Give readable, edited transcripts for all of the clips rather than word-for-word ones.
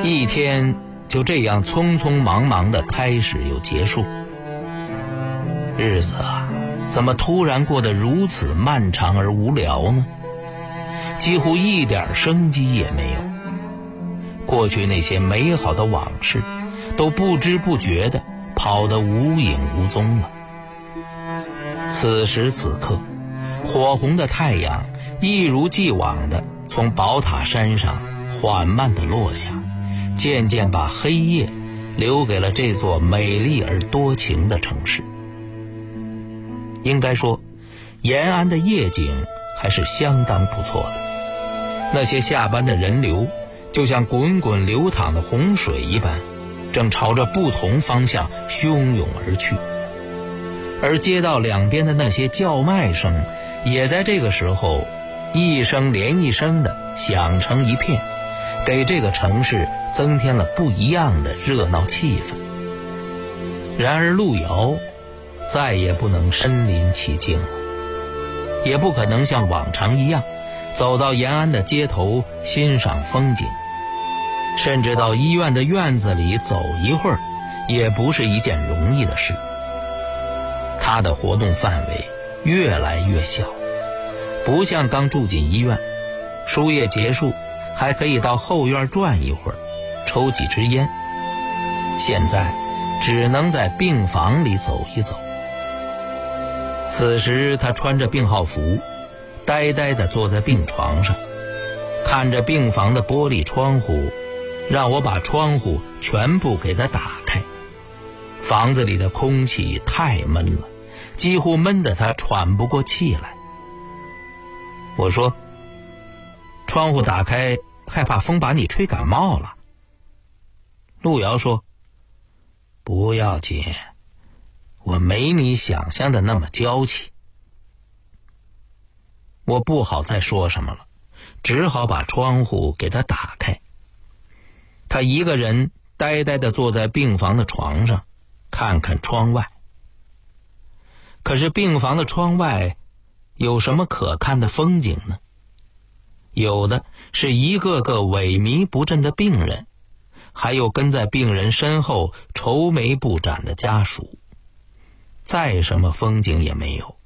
一天就这样匆匆忙忙地开始又结束，日子啊，怎么突然过得如此漫长而无聊呢？几乎一点生机也没有。过去那些美好的往事都不知不觉地跑得无影无踪了。此时此刻，火红的太阳一如既往地从宝塔山上缓慢地落下，渐渐把黑夜留给了这座美丽而多情的城市。应该说，延安的夜景还是相当不错的。那些下班的人流就像滚滚流淌的洪水一般，正朝着不同方向汹涌而去。而街道两边的那些叫卖声也在这个时候一声连一声的响成一片，给这个城市增添了不一样的热闹气氛。然而路遥再也不能身临其境了，也不可能像往常一样走到延安的街头欣赏风景，甚至到医院的院子里走一会儿也不是一件容易的事。他的活动范围越来越小，不像刚住进医院，输液结束还可以到后院转一会儿，抽几支烟。现在只能在病房里走一走。此时他穿着病号服，呆呆地坐在病床上，看着病房的玻璃窗户，让我把窗户全部给他打开。房子里的空气太闷了，几乎闷得他喘不过气来。我说，窗户打开，害怕风把你吹感冒了。路遥说，不要紧，我没你想象的那么娇气。我不好再说什么了，只好把窗户给他打开。他一个人呆呆地坐在病房的床上，看看窗外。可是病房的窗外有什么可看的风景呢？有的是一个个萎靡不振的病人，还有跟在病人身后愁眉不展的家属。再什么风景也没有。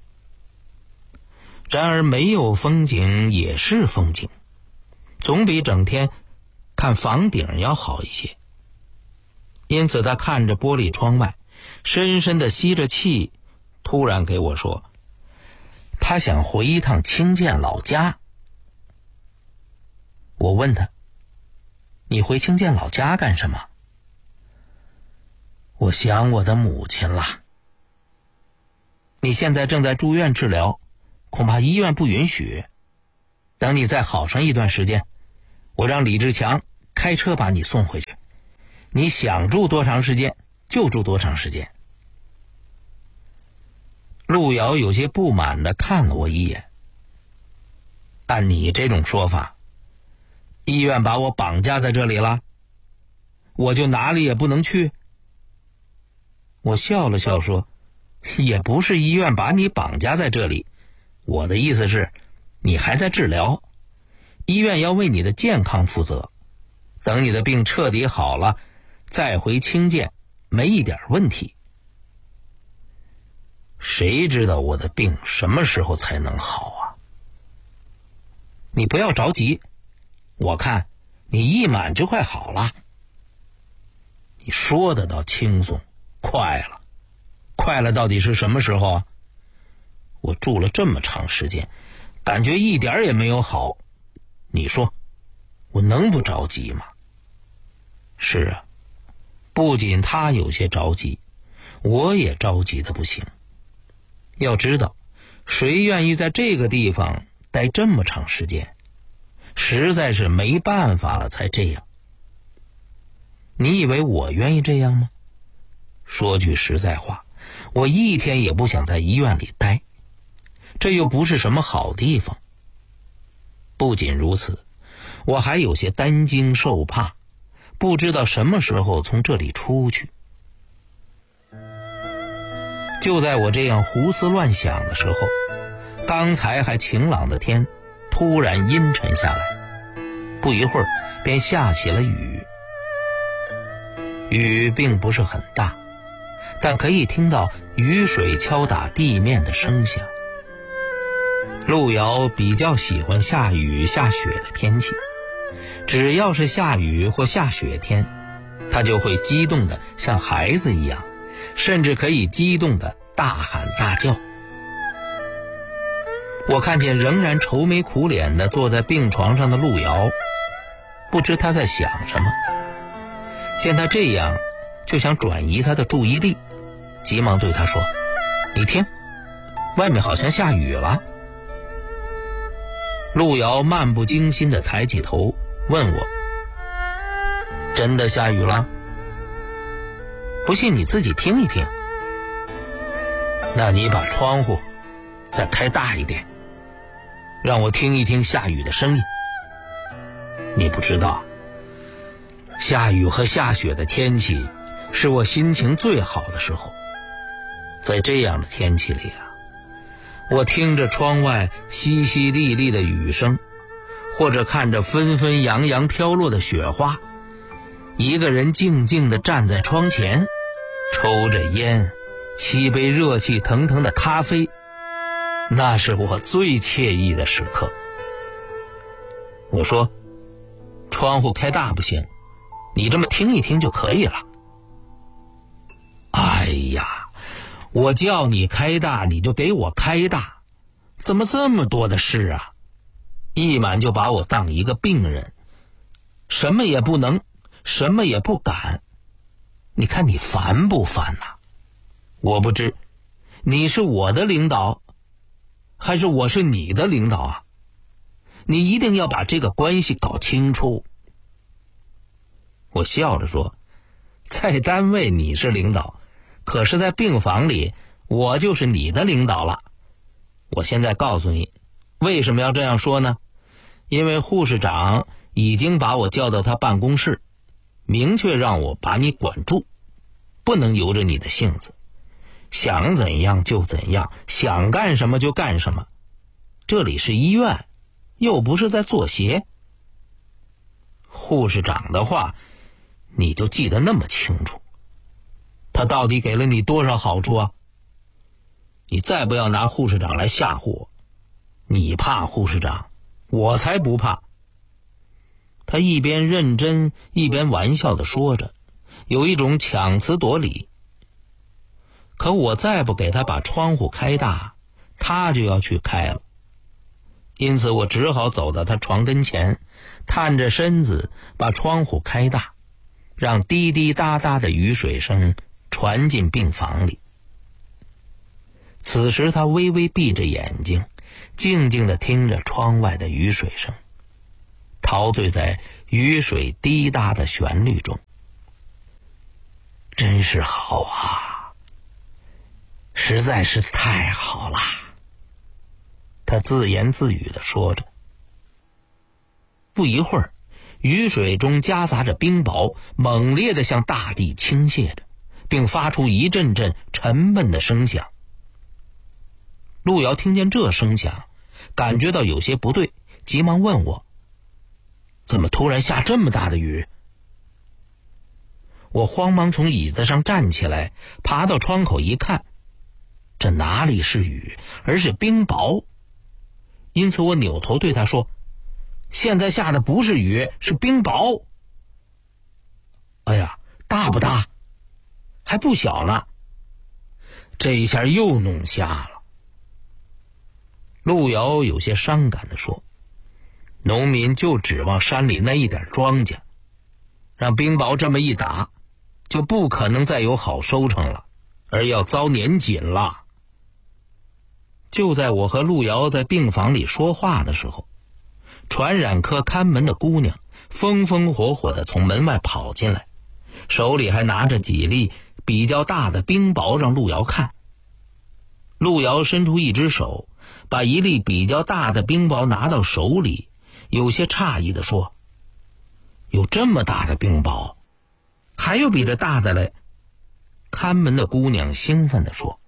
然而没有风景也是风景，总比整天看房顶要好一些。因此他看着玻璃窗外，深深地吸着气，突然给我说，他想回一趟清涧老家。我问他，你回清涧老家干什么？我想我的母亲了。你现在正在住院治疗，恐怕医院不允许。等你再好上一段时间，我让李志强开车把你送回去。你想住多长时间就住多长时间。路遥有些不满地看了我一眼。按你这种说法，医院把我绑架在这里了，我就哪里也不能去。我笑了笑说，也不是医院把你绑架在这里，我的意思是你还在治疗，医院要为你的健康负责，等你的病彻底好了再回清涧没一点问题。谁知道我的病什么时候才能好啊？你不要着急，我看你一满就快好了。你说的倒轻松，快了到底是什么时候啊？我住了这么长时间，感觉一点也没有好，你说我能不着急吗？是啊，不仅他有些着急，我也着急的不行。要知道，谁愿意在这个地方待这么长时间？实在是没办法了才这样。你以为我愿意这样吗？说句实在话，我一天也不想在医院里待，这又不是什么好地方。不仅如此，我还有些担惊受怕，不知道什么时候从这里出去。就在我这样胡思乱想的时候，刚才还晴朗的天突然阴沉下来，不一会儿便下起了雨。雨并不是很大，但可以听到雨水敲打地面的声响。路遥比较喜欢下雨下雪的天气，只要是下雨或下雪天，他就会激动得像孩子一样，甚至可以激动地大喊大叫。我看见仍然愁眉苦脸地坐在病床上的路遥，不知他在想什么。见他这样，就想转移他的注意力，急忙对他说：“你听，外面好像下雨了。”路遥漫不经心地抬起头问我：“真的下雨了？不信你自己听一听。”“那你把窗户再开大一点，让我听一听下雨的声音。你不知道，下雨和下雪的天气是我心情最好的时候。在这样的天气里啊，我听着窗外淅淅沥沥的雨声，或者看着纷纷扬扬飘落的雪花，一个人静静地站在窗前，抽着烟沏杯热气腾腾的咖啡，那是我最惬意的时刻。”我说：“窗户开大不行，你这么听一听就可以了。”“哎呀，我叫你开大你就给我开大，怎么这么多的事啊？一满就把我当一个病人，什么也不能，什么也不敢。你看你烦不烦呐？我不知你是我的领导还是我是你的领导啊？你一定要把这个关系搞清楚。”我笑着说：“在单位你是领导，可是在病房里我就是你的领导了。我现在告诉你，为什么要这样说呢？因为护士长已经把我叫到他办公室，明确让我把你管住，不能由着你的性子，想怎样就怎样，想干什么就干什么。这里是医院，又不是在做鞋。护士长的话你就记得那么清楚，他到底给了你多少好处啊？你再不要拿护士长来吓唬我，你怕护士长，我才不怕。”他一边认真一边玩笑地说着，有一种强词夺理。可我再不给他把窗户开大，他就要去开了。因此我只好走到他床跟前，探着身子把窗户开大，让滴滴答答的雨水声传进病房里。此时他微微闭着眼睛，静静地听着窗外的雨水声，陶醉在雨水滴答的旋律中。真是好啊，实在是太好了，他自言自语地说着。不一会儿，雨水中夹杂着冰雹，猛烈地向大地倾泻着，并发出一阵阵沉闷的声响。路遥听见这声响，感觉到有些不对，急忙问我：“怎么突然下这么大的雨？”我慌忙从椅子上站起来，爬到窗口一看，这哪里是雨，而是冰雹。因此我扭头对他说：“现在下的不是雨，是冰雹。”“哎呀，大不大？还不小呢。”这一下又弄瞎了。路遥有些伤感地说：“农民就指望山里那一点庄稼，让冰雹这么一打，就不可能再有好收成了，而要遭年锦了。”就在我和路遥在病房里说话的时候，传染科看门的姑娘风风火火地从门外跑进来，手里还拿着几粒比较大的冰雹让路遥看。路遥伸出一只手，把一粒比较大的冰雹拿到手里，有些诧异地说：“有这么大的冰雹？还有比这大的嘞？”看门的姑娘兴奋地说：“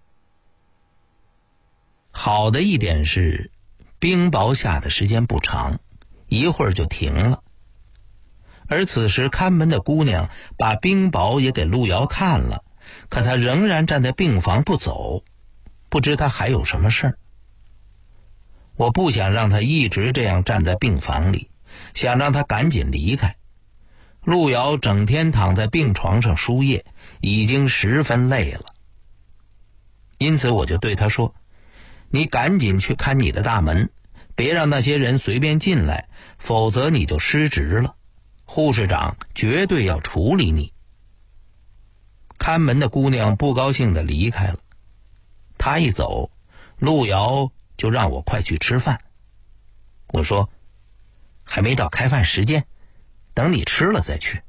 好的一点是，冰雹下的时间不长，一会儿就停了。 而此时看门的姑娘把冰雹也给陆遥看了，可他仍然站在病房不走，不知他还有什么事儿。我不想让他一直这样站在病房里，想让他赶紧离开。陆遥整天躺在病床上输液，已经十分累了。因此我就对他说，你赶紧去看你的大门，别让那些人随便进来，否则你就失职了，护士长绝对要处理你。看门的姑娘不高兴地离开了，她一走，陆遥就让我快去吃饭。我说，还没到开饭时间，等你吃了再去。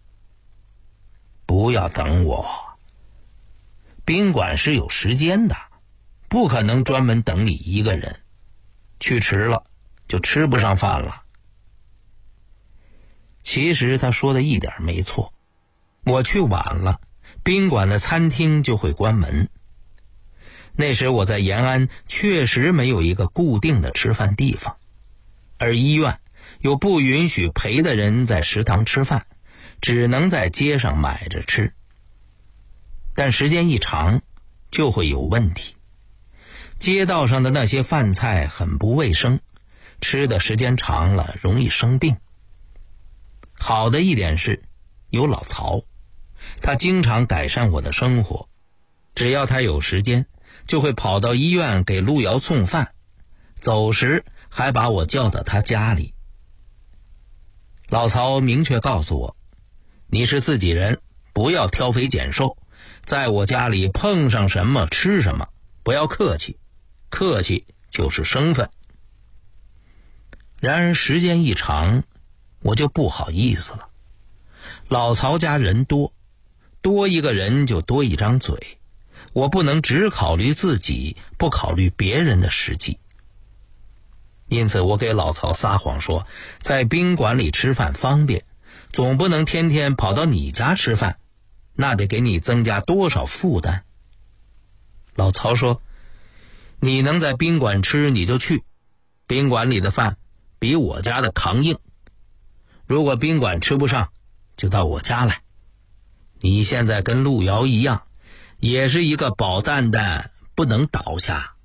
不要等我，宾馆是有时间的，不可能专门等你一个人，去迟了就吃不上饭了。其实他说的一点没错，我去晚了，宾馆的餐厅就会关门。那时我在延安确实没有一个固定的吃饭地方，而医院又不允许陪的人在食堂吃饭，只能在街上买着吃。但时间一长就会有问题，街道上的那些饭菜很不卫生，吃的时间长了容易生病。好的一点是有老曹，他经常改善我的生活，只要他有时间就会跑到医院给陆遥送饭，走时还把我叫到他家里。老曹明确告诉我，你是自己人，不要挑肥拣瘦，在我家里碰上什么吃什么，不要客气，客气就是生分。然而时间一长，我就不好意思了。老曹家人多，多一个人就多一张嘴，我不能只考虑自己，不考虑别人的实际。因此我给老曹撒谎说，在宾馆里吃饭方便，总不能天天跑到你家吃饭，那得给你增加多少负担。老曹说，你能在宾馆吃你就去，宾馆里的饭比我家的扛硬，如果宾馆吃不上就到我家来。你现在跟陆遥一样，也是一个宝蛋蛋，不能倒下。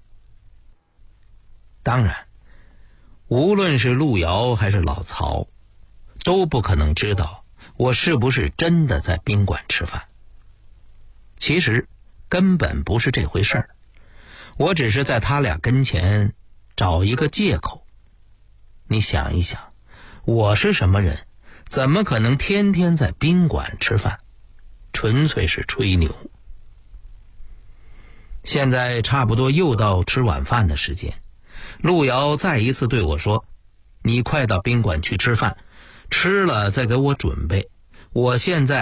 当然无论是陆遥还是老曹，都不可能知道我是不是真的在宾馆吃饭。其实根本不是这回事儿，我只是在他俩跟前找一个借口。你想一想，我是什么人，怎么可能天天在宾馆吃饭？纯粹是吹牛。现在差不多又到吃晚饭的时间，陆遥再一次对我说，你快到宾馆去吃饭，吃了再给我准备，我现在